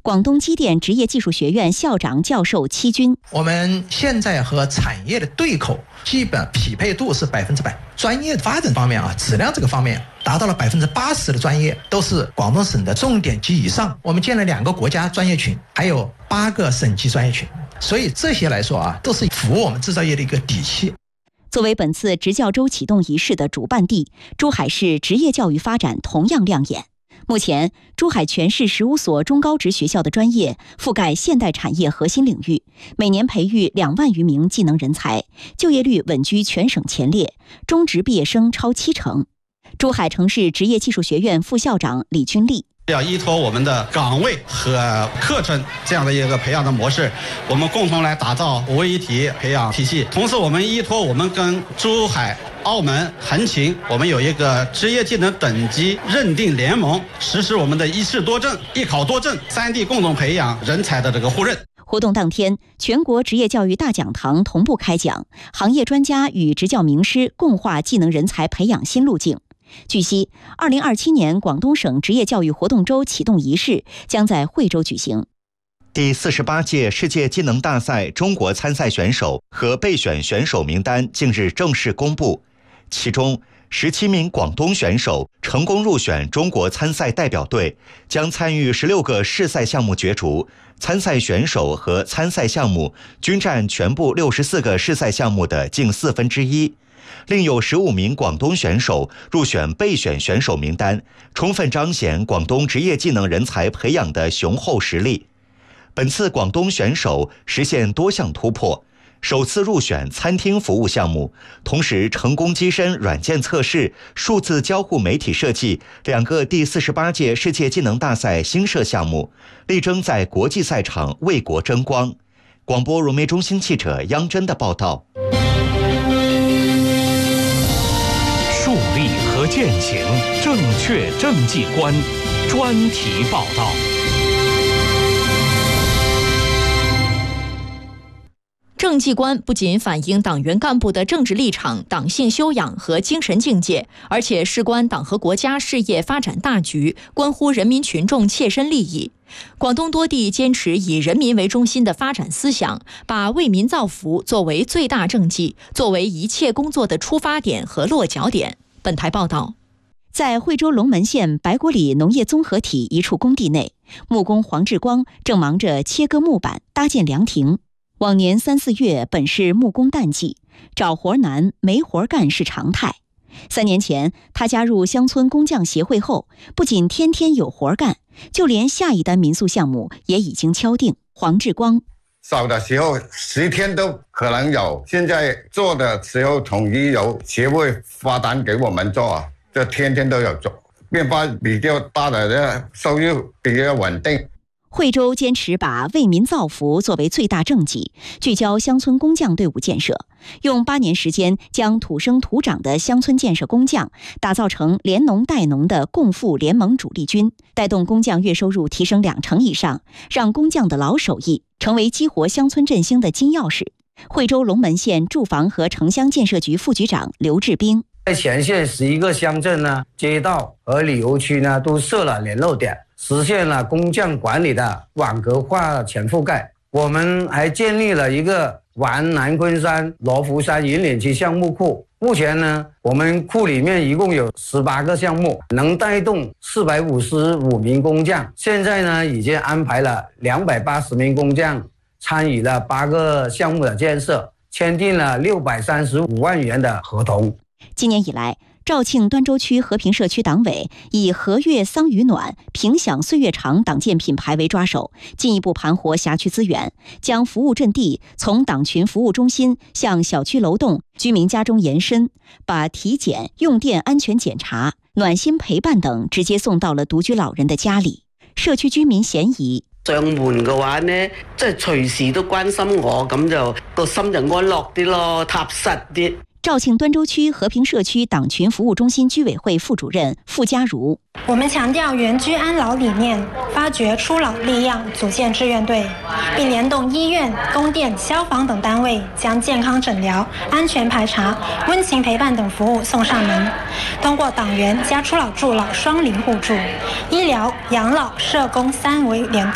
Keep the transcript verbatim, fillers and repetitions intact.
广东机电职业技术学院校长教授戚军： 我们现在和产业的对口基本匹配度是百分之百，专业发展方面啊，质量这个方面达到了百分之八十的专业都是广东省的重点及以上。我们建了两个国家专业群，还有八个省级专业群，所以这些来说啊，都是服务我们制造业的一个底气。 作为本次职教周启动仪式的主办地，珠海市职业教育发展同样亮眼。目前，珠海全市十五所中高职学校的专业覆盖现代产业核心领域，每年培育两万余名技能人才，就业率稳居全省前列，中职毕业生超七成。珠海城市职业技术学院副校长李军利： 要依托我们的岗位和课程这样的一个培养的模式，我们共同来打造五位一体培养体系。同时，我们依托我们跟珠海、澳门、横琴，我们有一个职业技能等级认定联盟，实施我们的一试多证、一考多证，三地共同培养人才的这个互认。 活动当天，全国职业教育大讲堂同步开讲，行业专家与职教名师共话技能人才培养新路径。据悉，二零二七年广东省职业教育活动周启动仪式将在惠州举行。 第四十八届世界技能大赛中国参赛选手和备选选手名单近日正式公布，其中十七名广东选手成功入选中国参赛代表队，将参与十六个试赛项目角逐。参赛选手和参赛项目均占全部六十四个试赛项目的近四分之一。另有十五名广东选手入选备选选手名单，充分彰显广东职业技能人才培养的雄厚实力。本次广东选手实现多项突破，首次入选餐厅服务项目，同时成功跻身软件测试、数字交互媒体设计两个第四十八届世界技能大赛新设项目，力争在国际赛场为国争光。广播融媒中心记者央真的报道。 树立和践行正确政绩观，专题报道。 政绩观不仅反映党员干部的政治立场、党性修养和精神境界，而且事关党和国家事业发展大局，关乎人民群众切身利益。广东多地坚持以人民为中心的发展思想，把为民造福作为最大政绩，作为一切工作的出发点和落脚点。本台报道， 在惠州龙门县白果里农业综合体一处工地内，木工黄志光正忙着切割木板、搭建凉亭。往年三四月本是木工淡季，找活难没活干是常态。三年前，他加入乡村工匠协会后，不仅天天有活干，就连下一单民宿项目也已经敲定。黄志光： 少的时候十天都可能有，现在做的时候统一由协会发单给我们做，就天天都有做，变化比较大的，收入比较稳定。 惠州坚持把为民造福作为最大政绩，聚焦乡村工匠队伍建设，用八年时间将土生土长的乡村建设工匠打造成联农带农的共富联盟主力军，带动工匠月收入提升两成以上，让工匠的老手艺成为激活乡村振兴的金钥匙。惠州龙门县住房和城乡建设局副局长刘志兵： 在前线十一个乡镇呢，街道和旅游区呢都设了联络点，实现了工匠管理的网格化全覆盖。我们还建立了一个皖南昆山罗浮山引领区项目库，目前呢，我们库里面一共有十八个项目，能带动四百五十五名工匠。现在呢，已经安排了两百八十名工匠参与了八个项目的建设，签订了六百三十五万元的合同。 今年以来，肇庆端州区和平社区党委以和悦桑榆暖、平享岁月长党建品牌为抓手，进一步盘活辖区资源，将服务阵地从党群服务中心向小区楼栋、居民家中延伸，把体检、用电安全检查、暖心陪伴等直接送到了独居老人的家里。社区居民嫌疑： 上門嘅話呢，即係隨時都關心我，咁就個心就安樂啲咯，踏實啲。 肇庆端州区和平社區黨群服務中心居委會副主任傅家如： 我們強調原居安老理念，發掘初老力量，組建志願隊，並聯動醫院、供電、消防等單位，將健康診療、安全排查、溫情陪伴等服務送上門。通過黨員加初老助老雙零互助，醫療、養老、社工三維聯動。